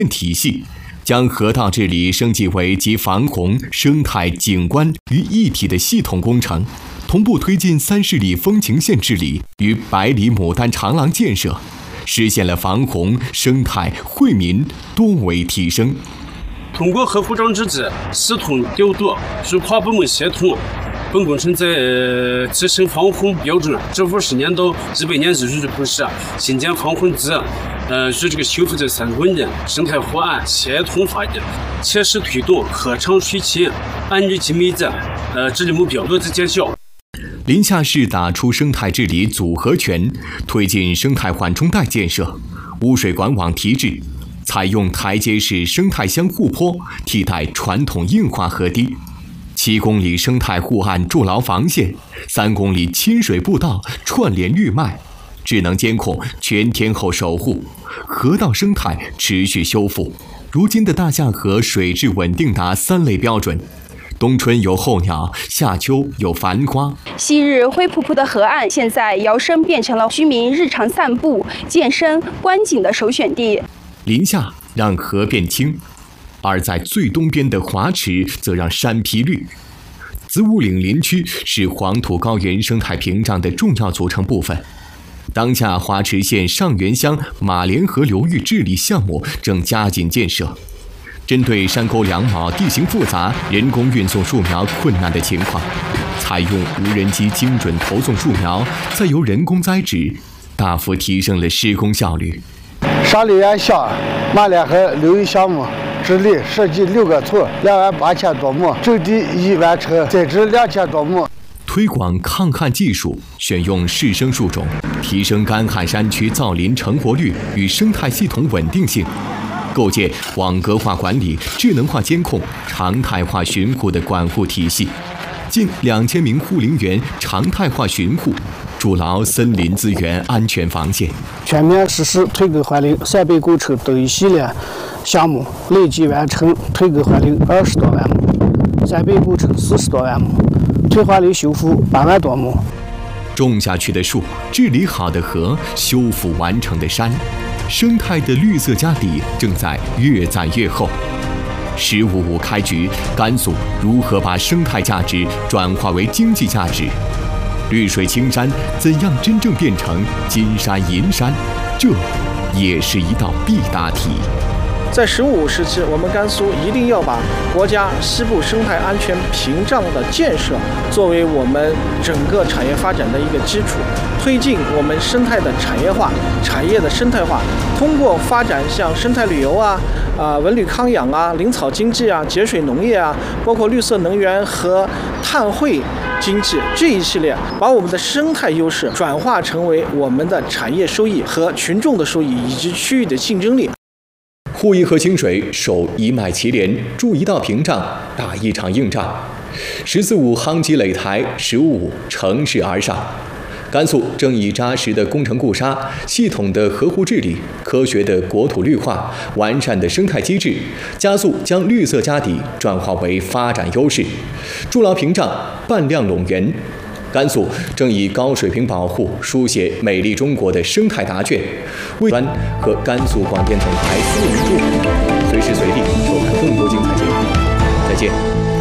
体系，将河道治理升级为集防洪、生态、景观于一体的系统工程，同步推进30里风情线治理与100里牡丹长廊建设，实现了防洪、生态、惠民多维提升。 通过河护长制制系统调度与跨部门协同，本工程在提升防洪标准、支付10年到100年日入的同时，新建防洪堤，与这个修复这3公里生态护岸协同发展，切实推动河长水清、安绿及美的治理目标落地见效。 临夏市打出生态治理组合拳，推进生态缓冲带建设，污水管网提质，采用台阶式生态箱护坡替代传统硬化河堤，7公里生态护岸筑牢防线，3公里亲水步道串联绿脉，智能监控全天候守护，河道生态持续修复。如今的大夏河水质稳定达3类标准。冬春有候鸟，夏秋有繁花。 昔日灰扑扑的河岸，现在摇身变成了居民日常散步、健身、观景的首选地。 临夏让河变清，而在最东边的华池则让山披绿。子午岭林区是黄土高原生态屏障的重要组成部分。当下华池县上元乡马连河流域治理项目正加紧建设。针对山沟两毛、地形复杂、人工运送树苗困难的情况，采用无人机精准投送树苗，再由人工栽植，大幅提升了施工效率。 沙里源乡马连河流域项目治理设计6个村，28000多亩，种地已完成，栽植2000多亩。 推广抗旱技术，选用适生树种，提升干旱山区造林成活率与生态系统稳定性。构建网格化管理、智能化监控、常态化巡护的管护体系，近2000名护林员常态化巡护，筑牢森林资源安全防线。 全面实施退耕还林3倍工程等一系列项目，累计完成退耕还林20多万亩，3倍工程40多万亩，退还林修复8万多亩。 种下去的树，治理好的河，修复完成的山。生态的绿色家底正在越攒越厚。15.5开局，甘肃如何把生态价值转化为经济价值？绿水青山怎样真正变成金山银山？这也是一道必答题。 在15.5时期，我们甘肃一定要把国家西部生态安全屏障的建设作为我们整个产业发展的一个基础，推进我们生态的产业化、产业的生态化，通过发展像生态旅游文旅康养林草经济节水农业包括绿色能源和碳汇经济这一系列，把我们的生态优势转化成为我们的产业收益和群众的收益以及区域的竞争力。 护一河清水，守一脉齐连，筑一道屏障，打一场硬仗。14.5夯基垒台，15.5乘势而上。甘肃正以扎实的工程固沙、系统的河护治理、科学的国土绿化、完善的生态机制，加速将绿色家底转化为发展优势，筑牢屏障，扮亮陇源。甘肃正以高水平保护书写美丽中国的生态答卷，为端和甘肃广电总台4名助理，随时随地收看更多精彩节目。再见。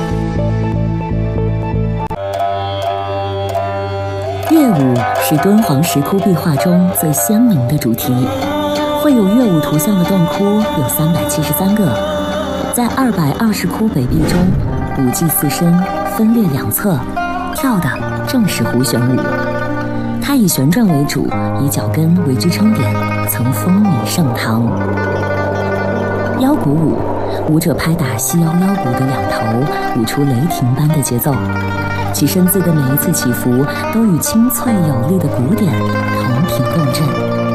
乐舞是敦煌石窟壁画中最鲜明的主题，绘有乐舞图像的洞窟有373个，在220窟北壁中，5骑4身分列2侧，跳的正是胡旋舞。它以旋转为主，以脚跟为支撑点，曾风靡盛唐。腰鼓舞，舞者拍打细腰腰鼓的2头，舞出雷霆般的节奏，其身姿的每一次起伏都与清脆有力的鼓点同频共振。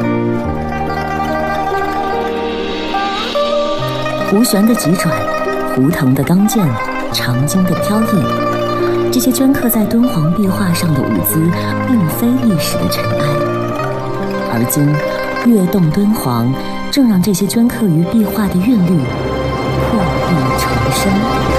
胡旋的急转，胡腾的刚健，长经的飘逸，这些镌刻在敦煌壁画上的舞姿，并非历史的尘埃。而今，跃动敦煌，正让这些镌刻于壁画的韵律破壁重生。